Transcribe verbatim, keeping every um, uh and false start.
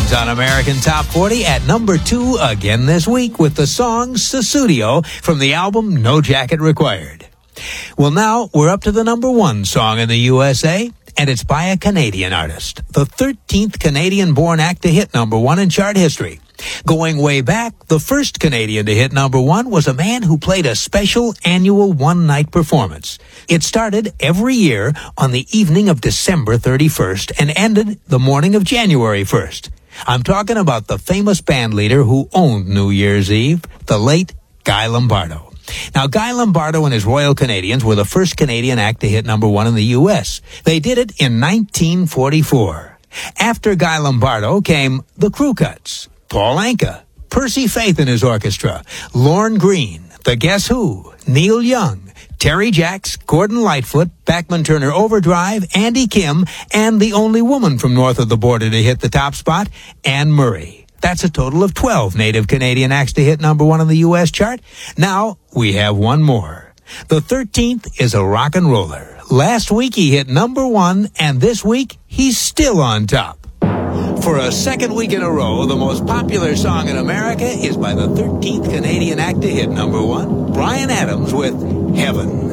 Adams on American Top forty at number two again this week with the song Sussudio from the album No Jacket Required. Well, now we're up to the number one song in the U S A, and it's by a Canadian artist, the thirteenth Canadian-born act to hit number one in chart history. Going way back, the first Canadian to hit number one was a man who played a special annual one-night performance. It started every year on the evening of December thirty-first and ended the morning of January first. I'm talking about the famous band leader who owned New Year's Eve, the late Guy Lombardo. Now, Guy Lombardo and his Royal Canadians were the first Canadian act to hit number one in the U S. They did it in nineteen forty-four. After Guy Lombardo came the Crew Cuts, Paul Anka, Percy Faith and his orchestra, Lorne Green, the Guess Who, Neil Young, Terry Jacks, Gordon Lightfoot, Bachman Turner Overdrive, Andy Kim, and the only woman from north of the border to hit the top spot, Anne Murray. That's a total of twelve native Canadian acts to hit number one on the U S chart. Now we have one more. The thirteenth is a rock and roller. Last week he hit number one, and this week he's still on top. For a second week in a row, the most popular song in America is by the thirteenth Canadian act to hit number one, Bryan Adams with Heaven.